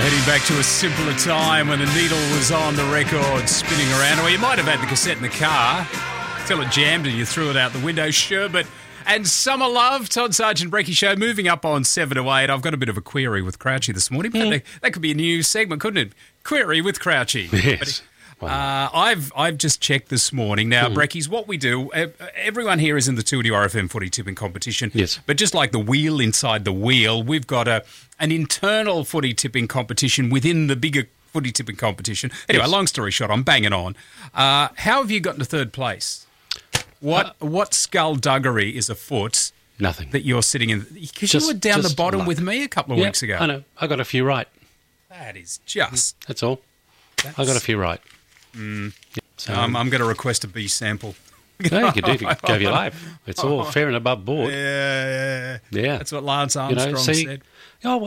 Heading back to a simpler time when the needle was on the record spinning around. Or you might have had the cassette in the car till it jammed and you threw it out the window. Sherbet and Summer Love. Todd Sargent Brecky Show moving up on 7 to 8. I've got a bit of a query with Crouchy this morning. That could be a new segment, couldn't it? Query with Crouchy. Yes. Wow. I've just checked this morning. Now, Breckies, what we do, everyone here is in the 2DRFM footy tipping competition. Yes. But just like the wheel inside the wheel, we've got an internal footy tipping competition within the bigger footy tipping competition. Anyway, Yes. long story short, I'm banging on. How have you gotten to third place? What skullduggery is afoot Nothing. that you're sitting in? Because you were down the just bottom luck. with me a couple of weeks ago. I know. I got a few right. That is just... That's all. I got a few right. So, I'm going to request a B sample. no, you could do if you gave your life. It's all fair and above board. Yeah. Yeah. That's what Lance Armstrong said. Oh,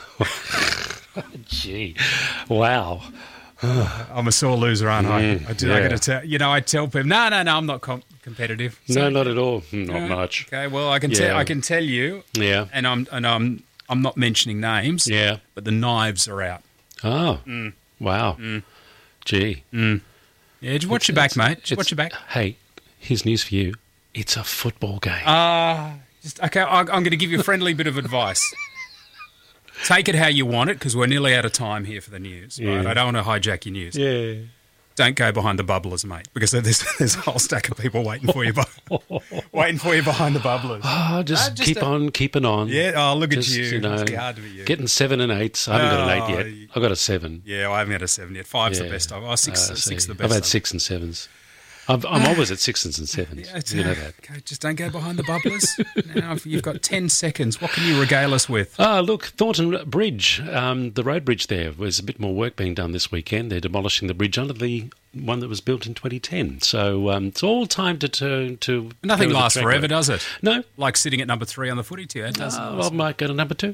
well. Gee. Wow. I'm a sore loser, aren't I? I got to tell I tell people, no, I'm not competitive. No, not at all. Not much. Okay, well, I can tell you. Yeah. And I'm not mentioning names. Yeah. But the knives are out. Oh. Wow. Gee. Yeah, just watch your back, mate. Just watch your back. Hey, here's news for you. It's a football game. Okay, I'm going to give you a friendly bit of advice. Take it how you want it, because we're nearly out of time here for the news. Right? I don't want to hijack your news. Yeah. Don't go behind the bubblers, mate, because there's a whole stack of people waiting for you, waiting for you behind the bubblers. Oh, just keep on keeping on. Yeah. Oh, look Just, at you. you know, Must be hard to be you. Getting 7 and 8s. I haven't got an 8 yet. I've got a 7. Yeah, I haven't had a 7 yet. 5's the best. Six the best. I've had 6 and 7s. I'm always at 6s and 7s. You know that. Okay, just don't go behind the bubblers. Now you've got 10 seconds. What can you regale us with? Look, Thornton Bridge, the road bridge there, was a bit more work being done this weekend. They're demolishing the bridge under the one that was built in 2010. So it's all time to turn to... Nothing go lasts the forever, road. does it? No. Like sitting at number 3 on the footy tier. It doesn't. I might go to number 2.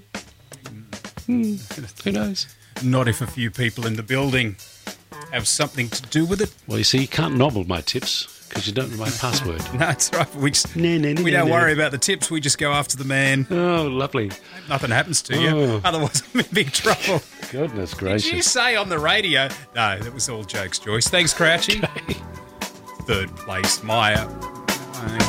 Who knows? Not if a few people in the building have something to do with it. Well, you see, you can't nobble my tips because you don't know my password. No, that's right. We No, don't worry about the tips. We just go after the man. Oh, lovely. Nothing happens to you. Oh. Otherwise, I'm in big trouble. Goodness Did gracious. you say on the radio? No, that was all jokes, Joyce. Thanks, Crouchy. Okay. Third place, Maya.